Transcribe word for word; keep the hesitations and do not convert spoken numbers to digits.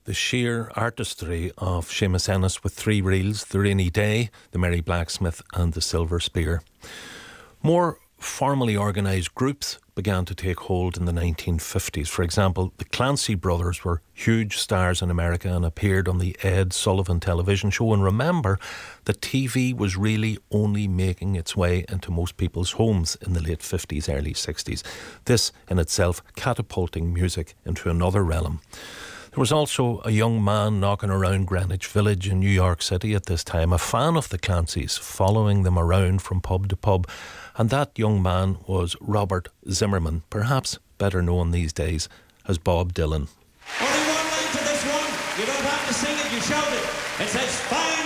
the sheer artistry of Seamus Ennis with three reels, The Rainy Day, The Merry Blacksmith and The Silver Spear. More formally organised groups began to take hold in the nineteen fifties. For example, the Clancy brothers were huge stars in America and appeared on the Ed Sullivan television show. And remember that T V was really only making its way into most people's homes in the late fifties, early sixties. This in itself catapulting music into another realm. There was also a young man knocking around Greenwich Village in New York City at this time, a fan of the Clancys, following them around from pub to pub. And that young man was Robert Zimmerman, perhaps better known these days as Bob Dylan. Only one line to this one. You don't have to sing it, you shout it. It says, fire!